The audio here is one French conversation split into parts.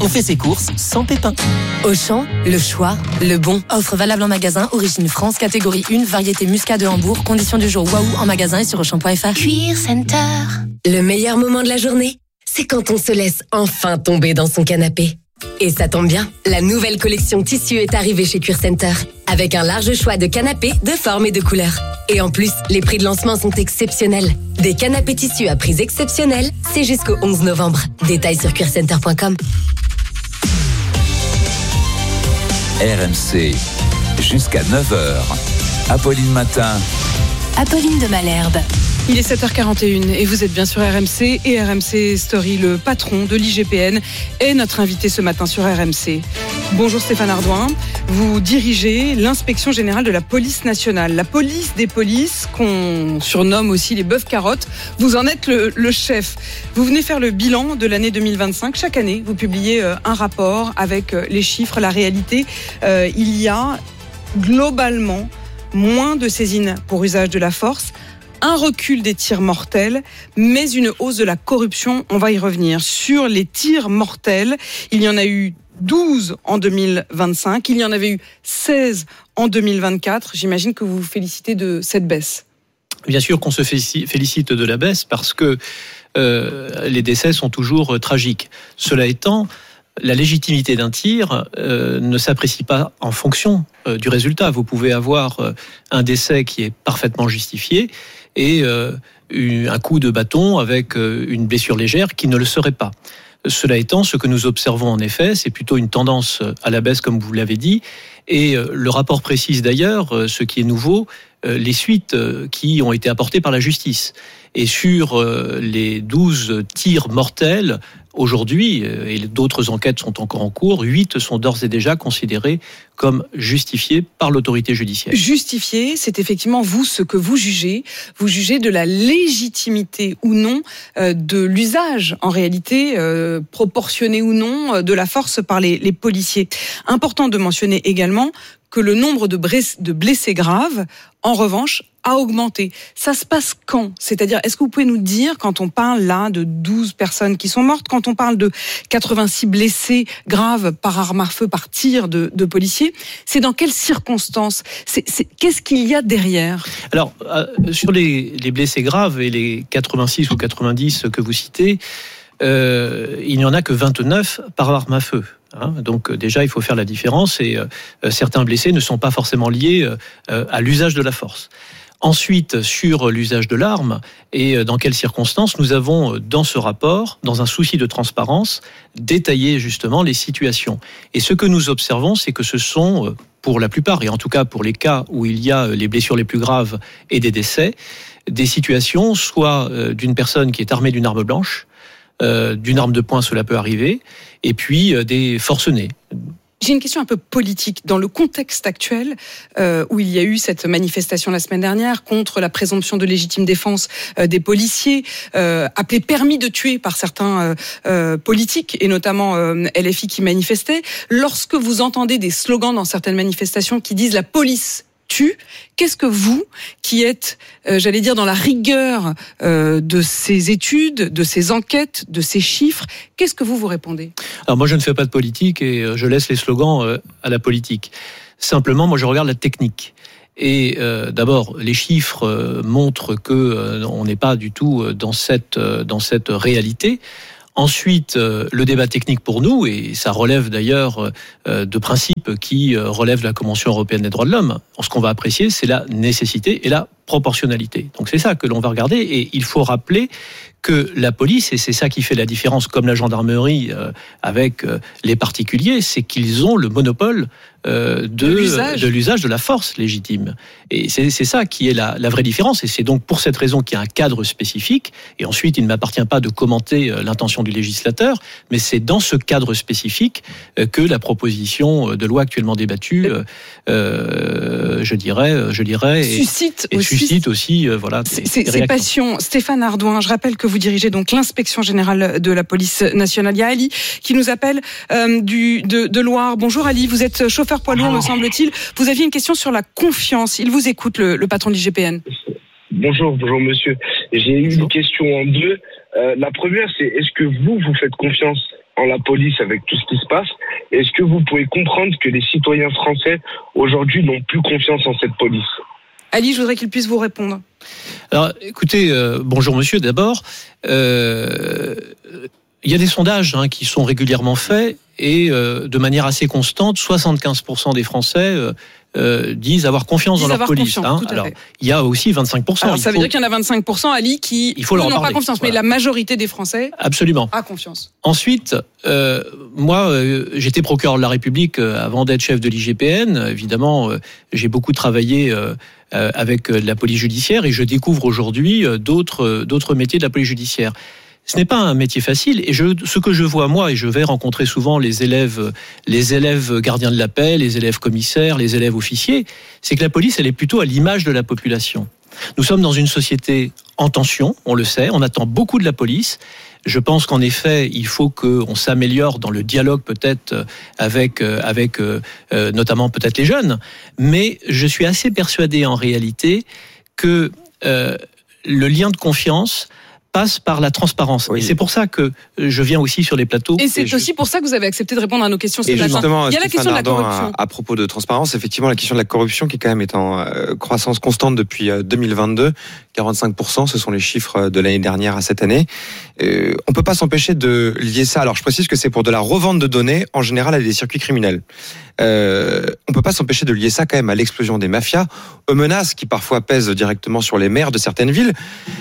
on fait ses courses sans pépin. Auchan, le choix, le bon. Offre valable en magasin, origine France, catégorie 1, variété muscat de Hambourg, conditions du jour waouh en magasin et sur Auchan.fr. Cuir Center. Le meilleur moment de la journée, c'est quand on se laisse enfin tomber dans son canapé. Et ça tombe bien, la nouvelle collection tissu est arrivée chez Cuir Center, avec un large choix de canapés de formes et de couleurs. Et en plus, les prix de lancement sont exceptionnels. Des canapés tissus à prix exceptionnels, c'est jusqu'au 11 novembre. Détails sur cuircenter.com. RMC, jusqu'à 9h. Apolline Matin. Apolline de Malherbe. Il est 7h41 et vous êtes bien sur RMC et RMC Story. Le patron de l'IGPN est notre invité ce matin sur RMC. Bonjour Stéphane Ardouin, vous dirigez l'inspection générale de la police nationale. La police des polices, qu'on surnomme aussi les bœufs carottes, vous en êtes le chef. Vous venez faire le bilan de l'année 2025. Chaque année, vous publiez un rapport avec les chiffres, la réalité. Il y a globalement moins de saisines pour usage de la force, un recul des tirs mortels, mais une hausse de la corruption. On va y revenir. Sur les tirs mortels, il y en a eu 12 en 2025. Il y en avait eu 16 en 2024. J'imagine que vous vous félicitez de cette baisse. Bien sûr qu'on se félicite de la baisse parce que les décès sont toujours tragiques. Cela étant, la légitimité d'un tir ne s'apprécie pas en fonction du résultat. Vous pouvez avoir un décès qui est parfaitement justifié et un coup de bâton avec une blessure légère qui ne le serait pas. Cela étant, ce que nous observons en effet, c'est plutôt une tendance à la baisse, comme vous l'avez dit, et le rapport précise d'ailleurs, ce qui est nouveau, les suites qui ont été apportées par la justice. Et sur les 12 tirs mortels, aujourd'hui, et d'autres enquêtes sont encore en cours, 8 sont d'ores et déjà considérés comme justifiés par l'autorité judiciaire. Justifiés, c'est effectivement vous ce que vous jugez. Vous jugez de la légitimité ou non de l'usage, en réalité, proportionné ou non, de la force par les policiers. Important de mentionner également que le nombre de blessés graves, en revanche, a augmenté. Ça se passe quand ? C'est-à-dire, est-ce que vous pouvez nous dire, quand on parle là de 12 personnes qui sont mortes, quand on parle de 86 blessés graves par arme à feu, par tir de policiers, c'est dans quelles circonstances ? Qu'est-ce qu'il y a derrière ? Alors, sur les blessés graves et les 86 ou 90 que vous citez, il n'y en a que 29 par arme à feu. Donc déjà, il faut faire la différence et certains blessés ne sont pas forcément liés à l'usage de la force. Ensuite, sur l'usage de l'arme et dans quelles circonstances, nous avons dans ce rapport, dans un souci de transparence, détaillé justement les situations. Et ce que nous observons, c'est que ce sont, pour la plupart, et en tout cas pour les cas où il y a les blessures les plus graves et des décès, des situations soit d'une personne qui est armée d'une arme blanche, d'une arme de poing, cela peut arriver, et puis des forcenés. J'ai une question un peu politique. Dans le contexte actuel, où il y a eu cette manifestation la semaine dernière contre la présomption de légitime défense des policiers, appelée permis de tuer par certains politiques, et notamment LFI qui manifestaient, lorsque vous entendez des slogans dans certaines manifestations qui disent « la police tue », qu'est-ce que vous, qui êtes, j'allais dire, dans la rigueur de ces études, de ces enquêtes, de ces chiffres, qu'est-ce que vous répondez ? Alors moi, je ne fais pas de politique et je laisse les slogans à la politique. Simplement, moi, je regarde la technique. Et d'abord, les chiffres montrent que on n'est pas du tout dans cette réalité. Ensuite, le débat technique pour nous, et ça relève d'ailleurs de principes qui relèvent de la Convention européenne des droits de l'homme, ce qu'on va apprécier, c'est la nécessité et la proportionnalité. Donc c'est ça que l'on va regarder, et il faut rappeler que la police, et c'est ça qui fait la différence, comme la gendarmerie avec les particuliers, c'est qu'ils ont le monopole de l'usage de la force légitime. Et c'est ça qui est la vraie différence. Et c'est donc pour cette raison qu'il y a un cadre spécifique. Et ensuite, il ne m'appartient pas de commenter l'intention du législateur, mais c'est dans ce cadre spécifique que la proposition de loi actuellement débattue, je dirais, suscite aussi, voilà. Ces passions. Stéphane Ardouin, je rappelle que vous dirigez donc l'inspection générale de la police nationale. Il y a Ali qui nous appelle de Loire. Bonjour Ali, vous êtes chauffeur poids lourd, me semble-t-il. Vous aviez une question sur la confiance. Il vous écoute, le patron de l'IGPN. Bonjour monsieur. J'ai eu une question en deux. La première, c'est est-ce que vous faites confiance en la police avec tout ce qui se passe. Est-ce que vous pouvez comprendre que les citoyens français aujourd'hui n'ont plus confiance en cette police ? Ali, je voudrais qu'il puisse vous répondre. Alors, écoutez, bonjour monsieur d'abord. Il y a des sondages qui sont régulièrement faits et de manière assez constante, 75% des Français disent avoir confiance dans leur police. Alors, il y a aussi 25%. Alors, ça veut dire qu'il y en a 25%, Ali, qui n'ont pas confiance, voilà. Mais la majorité des Français a confiance. Ensuite, moi, j'étais procureur de la République avant d'être chef de l'IGPN. Évidemment, j'ai beaucoup travaillé avec la police judiciaire et je découvre aujourd'hui d'autres métiers de la police judiciaire. Ce n'est pas un métier facile et ce que je vois moi, et je vais rencontrer souvent les élèves gardiens de la paix, les élèves commissaires, les élèves officiers, c'est que la police, elle est plutôt à l'image de la population. Nous sommes dans une société en tension, on le sait, on attend beaucoup de la police. Je pense qu'en effet, il faut qu'on s'améliore dans le dialogue peut-être avec notamment peut-être les jeunes, mais je suis assez persuadé en réalité que le lien de confiance passe par la transparence. Oui. Et c'est pour ça que je viens aussi sur les plateaux. Et c'est aussi pour ça que vous avez accepté de répondre à nos questions ce matin. Justement, il y a la question de la corruption. À propos de transparence, effectivement, la question de la corruption qui quand même est en croissance constante depuis 2022. 45%, ce sont les chiffres de l'année dernière à cette année. On peut pas s'empêcher de lier ça. Alors, je précise que c'est pour de la revente de données, en général, à des circuits criminels. On peut pas s'empêcher de lier ça quand même à l'explosion des mafias, aux menaces qui parfois pèsent directement sur les maires de certaines villes.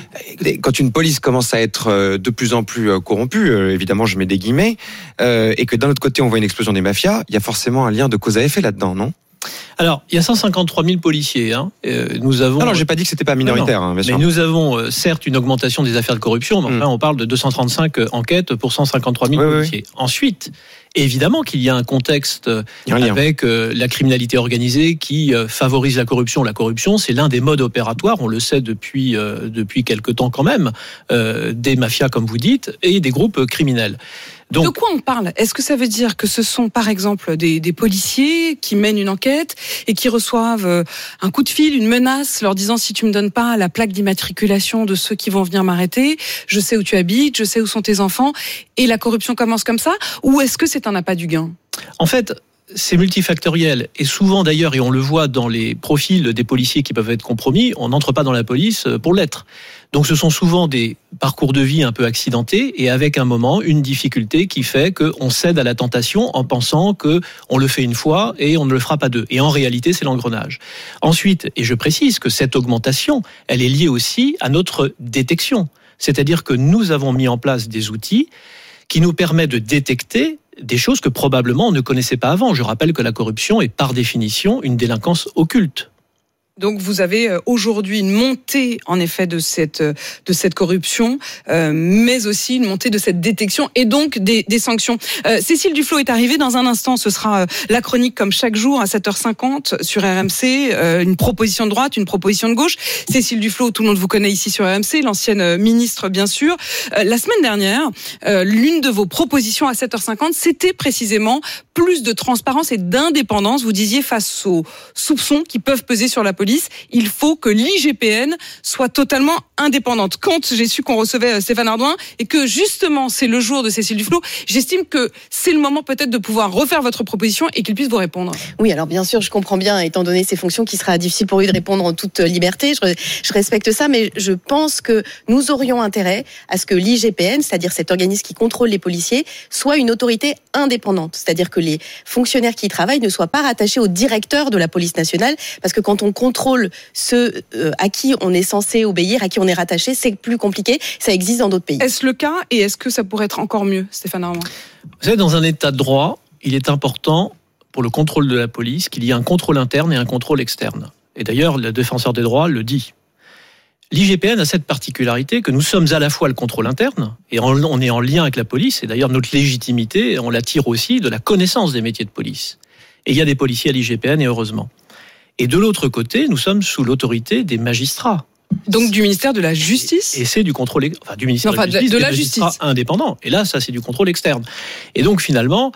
Quand une police commence à être de plus en plus corrompue, évidemment, je mets des guillemets, et que d'un autre côté, on voit une explosion des mafias, il y a forcément un lien de cause à effet là-dedans, non ? Alors, il y a 153 000 policiers. Nous avons. Non, j'ai pas dit que c'était pas minoritaire. Bien sûr. Mais nous avons certes une augmentation des affaires de corruption. Mais enfin, on parle de 235 enquêtes pour 153 000 policiers. Oui. Ensuite, évidemment qu'il y a un contexte avec la criminalité organisée qui favorise la corruption. La corruption, c'est l'un des modes opératoires. On le sait depuis quelque temps quand même, des mafias comme vous dites et des groupes criminels. Donc, de quoi on parle ? Est-ce que ça veut dire que ce sont par exemple des policiers qui mènent une enquête et qui reçoivent un coup de fil, une menace, leur disant si tu me donnes pas la plaque d'immatriculation de ceux qui vont venir m'arrêter, je sais où tu habites, je sais où sont tes enfants, et la corruption commence comme ça ? Ou est-ce que c'est un appât du gain ? En fait, c'est multifactoriel. Et souvent d'ailleurs, et on le voit dans les profils des policiers qui peuvent être compromis, on n'entre pas dans la police pour l'être. Donc ce sont souvent des parcours de vie un peu accidentés et avec un moment, une difficulté qui fait qu'on cède à la tentation en pensant qu'on le fait une fois et on ne le fera pas deux. Et en réalité, c'est l'engrenage. Ensuite, et je précise que cette augmentation, elle est liée aussi à notre détection. C'est-à-dire que nous avons mis en place des outils qui nous permettent de détecter des choses que probablement on ne connaissait pas avant. Je rappelle que la corruption est par définition une délinquance occulte. Donc vous avez aujourd'hui une montée en effet de cette corruption, mais aussi une montée de cette détection et donc des sanctions. Cécile Duflot est arrivée dans un instant. Ce sera la chronique comme chaque jour à 7h50 sur RMC. Une proposition de droite, une proposition de gauche. Cécile Duflot, tout le monde vous connaît ici sur RMC, l'ancienne ministre bien sûr. La semaine dernière, l'une de vos propositions à 7h50, c'était précisément plus de transparence et d'indépendance. Vous disiez face aux soupçons qui peuvent peser sur la police, il faut que l'IGPN soit totalement indépendante. Quand j'ai su qu'on recevait Stéphane Ardouin et que justement c'est le jour de Cécile Duflot, j'estime que c'est le moment peut-être de pouvoir refaire votre proposition et qu'il puisse vous répondre. Oui, alors bien sûr, je comprends bien, étant donné ses fonctions, qu'il sera difficile pour lui de répondre en toute liberté. Je respecte ça, mais je pense que nous aurions intérêt à ce que l'IGPN, c'est-à-dire cet organisme qui contrôle les policiers, soit une autorité indépendante. C'est-à-dire que les fonctionnaires qui y travaillent ne soient pas rattachés au directeur de la police nationale, parce que quand on contrôle ceux à qui on est censé obéir, à qui on est rattaché, c'est plus compliqué. Ça existe dans d'autres pays. Est-ce le cas et est-ce que ça pourrait être encore mieux, Stéphane Ardouin ? Vous savez, dans un état de droit, il est important pour le contrôle de la police qu'il y ait un contrôle interne et un contrôle externe. Et d'ailleurs, le défenseur des droits le dit. L'IGPN a cette particularité que nous sommes à la fois le contrôle interne et on est en lien avec la police. Et d'ailleurs, notre légitimité, on la tire aussi de la connaissance des métiers de police. Et il y a des policiers à l'IGPN et heureusement. Et de l'autre côté, nous sommes sous l'autorité des magistrats. Donc du ministère de la Justice ? Et c'est du contrôle, du ministère de la Justice indépendant. Et là, ça, c'est du contrôle externe. Et donc finalement,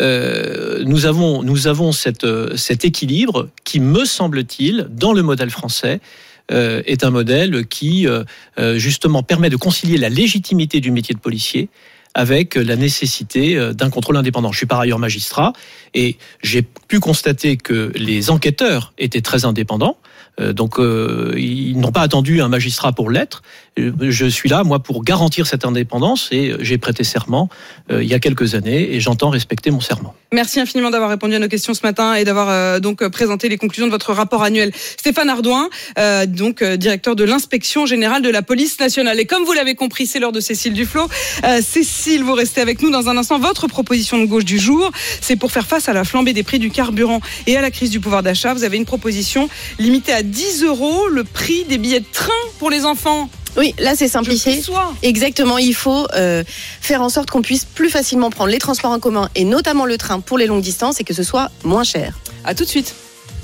nous avons cet équilibre qui, me semble-t-il, dans le modèle français, est un modèle qui, justement, permet de concilier la légitimité du métier de policier avec la nécessité d'un contrôle indépendant. Je suis par ailleurs magistrat et j'ai pu constater que les enquêteurs étaient très indépendants. Donc ils n'ont pas attendu un magistrat pour l'être. Je suis là, moi, pour garantir cette indépendance et j'ai prêté serment il y a quelques années et j'entends respecter mon serment. Merci infiniment d'avoir répondu à nos questions ce matin et d'avoir donc présenté les conclusions de votre rapport annuel. Stéphane Ardouin, directeur de l'inspection générale de la police nationale. Et comme vous l'avez compris, c'est l'heure de Cécile Duflot. Cécile, vous restez avec nous dans un instant. Votre proposition de gauche du jour, c'est pour faire face à la flambée des prix du carburant et à la crise du pouvoir d'achat. Vous avez une proposition limitée à 10 € le prix des billets de train pour les enfants. Oui, là c'est simplifié. Exactement, il faut faire en sorte qu'on puisse plus facilement prendre les transports en commun et notamment le train pour les longues distances et que ce soit moins cher. À tout de suite.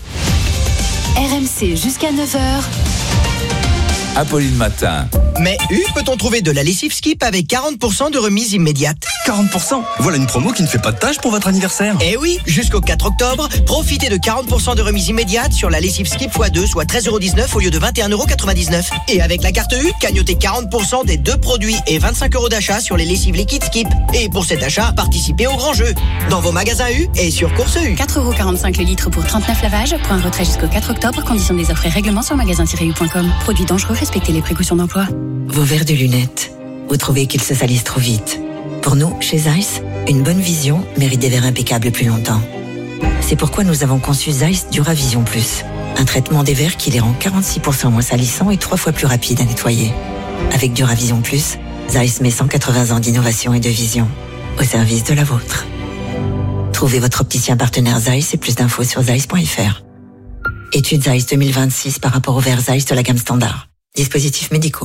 RMC jusqu'à 9h. Apolline Matin. Mais peut-on trouver de la lessive Skip avec 40% de remise immédiate? 40%? Voilà une promo qui ne fait pas de tâche pour votre anniversaire. Eh oui, jusqu'au 4 octobre, profitez de 40% de remise immédiate sur la lessive Skip x2, soit 13,19€ au lieu de 21,99€. Et avec la carte U, cagnotez 40% des 2 produits et 25 € d'achat sur les lessives liquides Skip. Et pour cet achat, participez au grand jeu. Dans vos magasins U et sur Course U. 4,45€ le litre pour 39 lavages. Point retrait jusqu'au 4 octobre. Conditions des offres et règlements sur magasin-u.com. Produits dangereux, respectez les précautions d'emploi. Vos verres de lunettes, vous trouvez qu'ils se salissent trop vite. Pour nous, chez Zeiss, une bonne vision mérite des verres impeccables plus longtemps. C'est pourquoi nous avons conçu Zeiss Duravision Plus, un traitement des verres qui les rend 46% moins salissants et 3 fois plus rapides à nettoyer. Avec Duravision Plus, Zeiss met 180 ans d'innovation et de vision au service de la vôtre. Trouvez votre opticien partenaire Zeiss et plus d'infos sur zeiss.fr. Étude Zeiss 2026 par rapport aux verres Zeiss de la gamme standard. Dispositifs médicaux.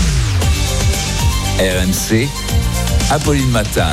RMC, Apolline Matin.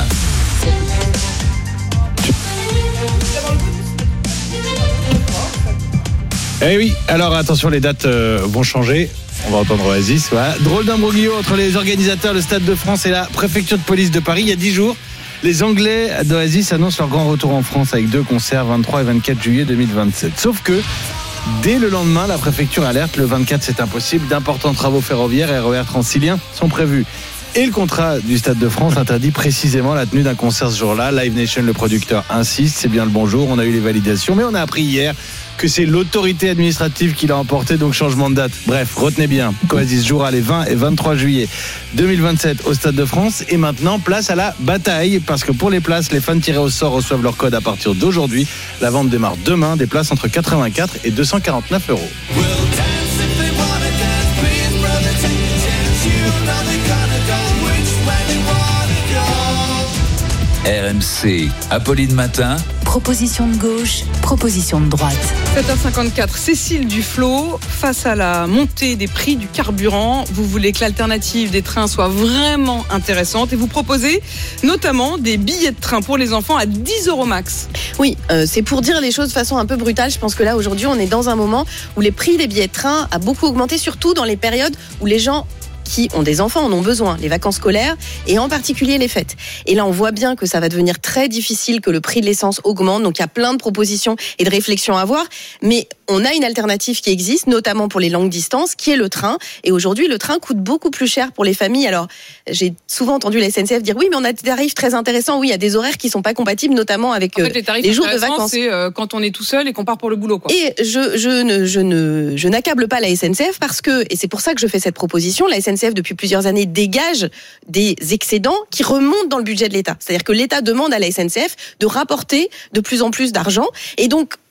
Eh oui, alors attention, les dates vont changer. On va entendre Oasis. Voilà. Drôle d'imbroglio entre les organisateurs, le Stade de France et la préfecture de police de Paris. Il y a 10 jours, les Anglais d'Oasis annoncent leur grand retour en France avec 2 concerts, 23 et 24 juillet 2027. Sauf que dès le lendemain, la préfecture alerte, le 24 c'est impossible, d'importants travaux ferroviaires et RER Transilien sont prévus. Et le contrat du Stade de France interdit précisément la tenue d'un concert ce jour-là. Live Nation, le producteur, insiste, c'est bien le bonjour, on a eu les validations, mais on a appris hier que c'est l'autorité administrative qui l'a emporté, donc changement de date. Bref, retenez bien, Oasis jouera les 20 et 23 juillet 2027 au Stade de France. Et maintenant, place à la bataille, parce que pour les places, les fans tirés au sort reçoivent leur code à partir d'aujourd'hui. La vente démarre demain, des places entre 84 et 249 €. RMC, Apolline Matin. Proposition de gauche, proposition de droite. 7h54, Cécile Duflot, face à la montée des prix du carburant, vous voulez que l'alternative des trains soit vraiment intéressante et vous proposez notamment des billets de train pour les enfants à 10 € max. Oui, c'est pour dire les choses de façon un peu brutale. Je pense que là, aujourd'hui, on est dans un moment où les prix des billets de train a beaucoup augmenté, surtout dans les périodes où les gens qui ont des enfants en ont besoin, les vacances scolaires et en particulier les fêtes. Et là, on voit bien que ça va devenir très difficile, que le prix de l'essence augmente. Donc, il y a plein de propositions et de réflexions à avoir. Mais on a une alternative qui existe, notamment pour les longues distances, qui est le train. Et aujourd'hui, le train coûte beaucoup plus cher pour les familles. Alors, j'ai souvent entendu la SNCF dire oui, mais on a des tarifs très intéressants. Oui, il y a des horaires qui sont pas compatibles, notamment avec les jours de vacances. C'est quand on est tout seul et qu'on part pour le boulot, quoi. Et je n'accable pas la SNCF parce que, et c'est pour ça que je fais cette proposition, la SNCF depuis plusieurs années dégage des excédents qui remontent dans le budget de l'État. C'est-à-dire que l'État demande à la SNCF de rapporter de plus en plus d'argent et donc